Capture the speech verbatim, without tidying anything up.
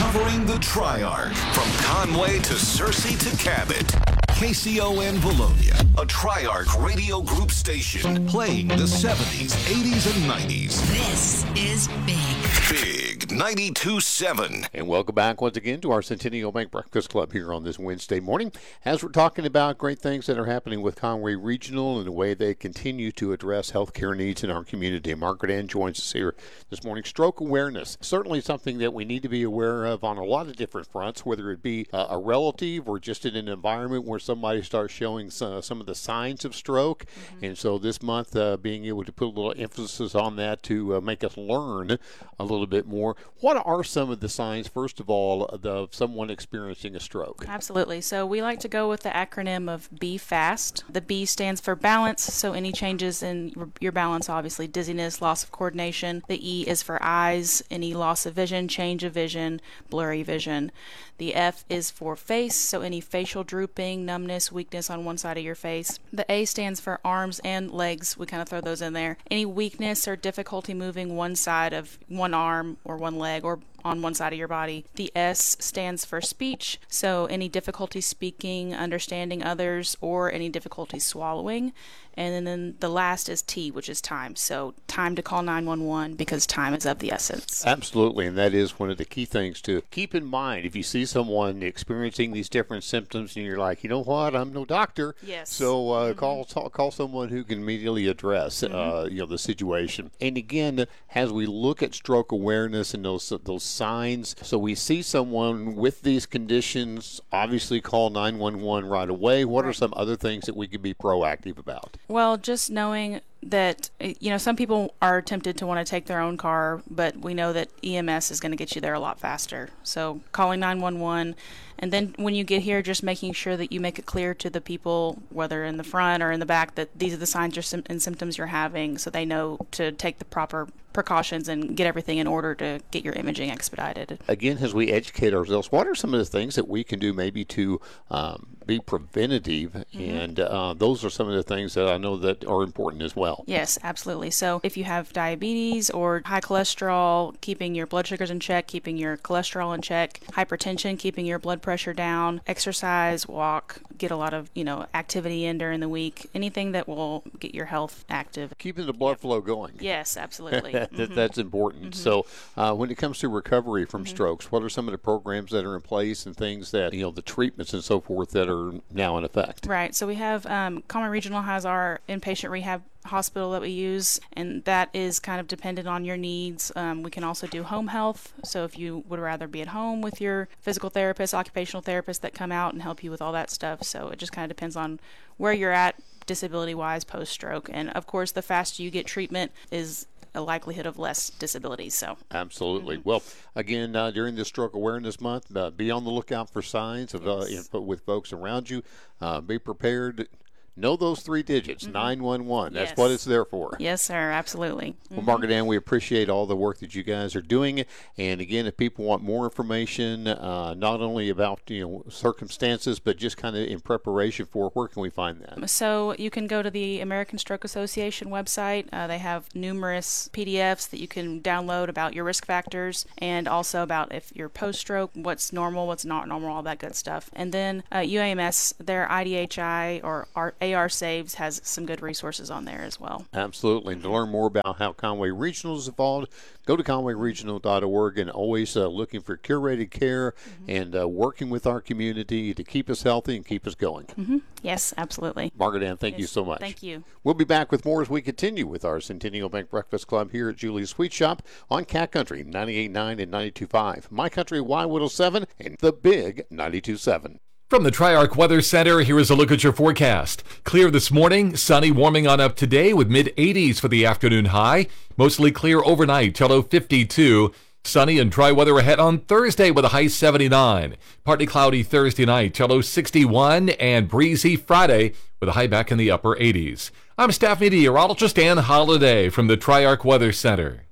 Covering the Triarch from Conway to Searcy to Cabot. K C O N Bologna, a Triarch radio group station playing the seventies, eighties, and nineties. This is Big. Big ninety-two point seven. And welcome back once again to our Centennial Bank Breakfast Club here on this Wednesday morning. As we're talking about great things that are happening with Conway Regional and the way they continue to address healthcare needs in our community. Margaret Ann joins us here this morning. Stroke awareness, certainly something that we need to be aware of on a lot of different fronts, whether it be uh, a relative or just in an environment where somebody starts showing some, some of the signs of stroke. Mm-hmm. And so this month, uh, being able to put a little emphasis on that to uh, make us learn a little bit more. What are some of the signs, first of all, of someone experiencing a stroke? Absolutely. So we like to go with the acronym of B FAST. The B stands for balance, so any changes in your balance, obviously dizziness, loss of coordination. The E is for eyes, any loss of vision, change of vision, blurry vision. The F is for face, so any facial drooping, numbness, weakness on one side of your face. The A stands for arms and legs. We kind of throw those in there. Any weakness or difficulty moving one side of one arm or one leg or on one side of your body. The S stands for speech, so any difficulty speaking, understanding others, or any difficulty swallowing. And then the last is T, which is time. So time to call nine one one because time is of the essence. Absolutely, and that is one of the key things to keep in mind. If you see someone experiencing these different symptoms and you're like, you know what, I'm no doctor. Yes. So uh, mm-hmm. call call someone who can immediately address mm-hmm. uh, you know the situation. And again, as we look at stroke awareness and those those signs, so we see someone with these conditions, obviously call nine one one right away. What right. are some other things that we could be proactive about? Well, just knowing that, you know, some people are tempted to want to take their own car, but we know that E M S is going to get you there a lot faster. So calling nine one one, and then when you get here, just making sure that you make it clear to the people, whether in the front or in the back, that these are the signs and symptoms you're having, so they know to take the proper precautions and get everything in order to get your imaging expedited. Again, as we educate ourselves, what are some of the things that we can do maybe to um, be preventative? Mm-hmm. And uh, those are some of the things that I know that are important as well. Yes, absolutely. So if you have diabetes or high cholesterol, keeping your blood sugars in check, keeping your cholesterol in check, hypertension, keeping your blood pressure down, exercise, walk, get a lot of, you know, activity in during the week, anything that will get your health active. Keeping the blood yep. flow going. Yes, absolutely. that, mm-hmm. That's important. Mm-hmm. So uh, when it comes to recovery from mm-hmm. strokes, what are some of the programs that are in place and things that, you know, the treatments and so forth that are now in effect? Right. So we have, um, Conway Regional has our inpatient rehab hospital that we use, and that is kind of dependent on your needs. Um, we can also do home health, so if you would rather be at home with your physical therapist, occupational therapist that come out and help you with all that stuff. So it just kind of depends on where you're at disability wise post stroke, and of course the faster you get treatment is a likelihood of less disability. So absolutely. Mm-hmm. Well, again, uh, during this Stroke Awareness Month, uh, be on the lookout for signs of yes. uh, with folks around you. Uh, be prepared. Know those three digits, mm-hmm. nine one one. That's yes. what it's there for. Yes, sir. Absolutely. Well, Mm-hmm. Margaret Ann, we appreciate all the work that you guys are doing. And again, if people want more information, uh, not only about, you know, circumstances, but just kind of in preparation for, where can we find that? So you can go to the American Stroke Association website. Uh, they have numerous P D Fs that you can download about your risk factors and also about if you're post-stroke, what's normal, what's not normal, all that good stuff. And then uh, U A M S, their I D H I or our A R Saves has some good resources on there as well. Absolutely. And to learn more about how Conway Regional is involved, go to conway regional dot org, and always uh, looking for curated care mm-hmm. and uh, working with our community to keep us healthy and keep us going. Mm-hmm. Yes, absolutely. Margaret Ann, thank yes. you so much. Thank you. We'll be back with more as we continue with our Centennial Bank Breakfast Club here at Julie's Sweet Shop on Cat Country ninety-eight point nine and ninety-two point five, My Country Y one oh seven, and the Big ninety-two point seven. From the Triarch Weather Center, here is a look at your forecast. Clear this morning, sunny warming on up today with mid eighties for the afternoon high. Mostly clear overnight till low fifty-two. Sunny and dry weather ahead on Thursday with a high seventy-nine. Partly cloudy Thursday night till low sixty-one, and breezy Friday with a high back in the upper eighties. I'm staff meteorologist Ann Holliday from the Triarch Weather Center.